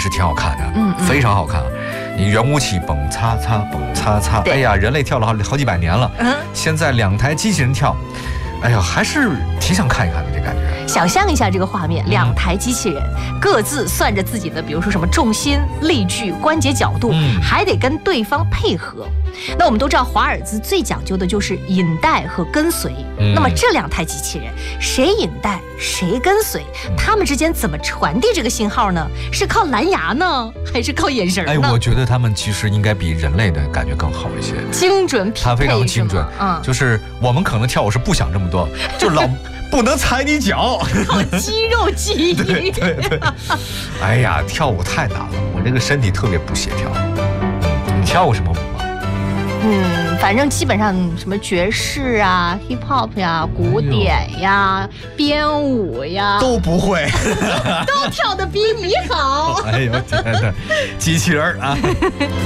是挺好看的，非常好看啊！你圆舞起蹦擦擦蹦擦擦，哎呀，人类跳了好几百年了，现在2台机器人跳，哎呀，还是挺想看一看的这感觉。 想象一下这个画面，2台机器人各自算着自己的，比如说什么重心、力矩、关节角度，还得跟对方配合。那我们都知道，华尔兹最讲究的就是引带和跟随。那么这2台机器人，谁引带谁跟随，他们之间怎么传递这个信号呢？是靠蓝牙呢，还是靠眼神呢？ 我觉得他们其实应该比人类的感觉更好一些， 精准匹配， 它非常精准。就是我们可能跳舞是不想这么多，就老不能踩你脚， 靠肌肉记忆。 对。哎呀，跳舞太难了，我这个身体特别不协调。你跳过什么舞吗？ 反正基本上什么爵士啊、hip hop 呀、古典呀、编舞呀都不会， 都跳得比你好。 哎呦天哪，机器人啊！